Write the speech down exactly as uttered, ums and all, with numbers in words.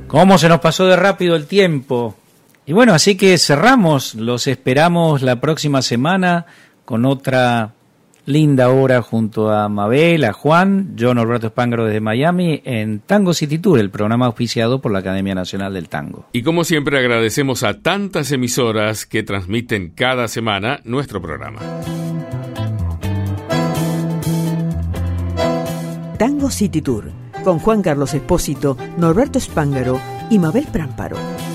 ¿Cómo se nos pasó de rápido el tiempo? Y bueno, así que cerramos. Los esperamos la próxima semana con otra linda hora junto a Mabel, a Juan, yo Norberto Spangaro desde Miami en Tango City Tour, el programa auspiciado por la Academia Nacional del Tango. Y como siempre agradecemos a tantas emisoras que transmiten cada semana nuestro programa. Tango City Tour con Juan Carlos Espósito, Norberto Spangaro y Mabel Prámparo.